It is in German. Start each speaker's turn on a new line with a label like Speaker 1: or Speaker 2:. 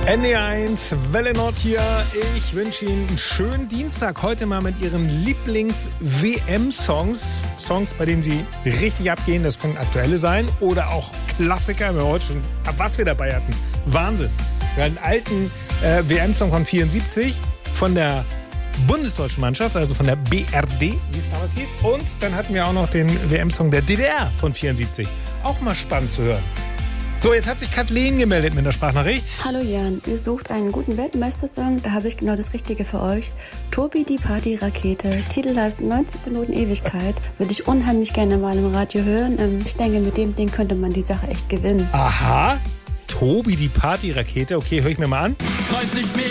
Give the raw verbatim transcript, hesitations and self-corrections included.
Speaker 1: N D R eins, Welle Nord hier. Ich wünsche Ihnen einen schönen Dienstag. Heute mal mit Ihren Lieblings-W M-Songs. Songs, bei denen Sie richtig abgehen. Das können aktuelle sein oder auch Klassiker. Wir haben heute schon, ab was wir dabei hatten. Wahnsinn. Wir hatten einen alten äh, W M-Song von vierundsiebzig von der bundesdeutschen Mannschaft, also von der B R D, wie es damals hieß. Und dann hatten wir auch noch den W M-Song der D D R von vierundsiebzig. Auch mal spannend zu hören. So, jetzt hat sich Kathleen gemeldet mit der Sprachnachricht.
Speaker 2: Hallo Jan, ihr sucht einen guten Weltmeistersong, da habe ich genau das Richtige für euch. Tobi die Partyrakete, Titel heißt neunzig Minuten Ewigkeit, würde ich unheimlich gerne mal im Radio hören. Ich denke, mit dem Ding könnte man die Sache echt gewinnen.
Speaker 1: Aha, Tobi die Partyrakete, okay, höre ich mir mal an.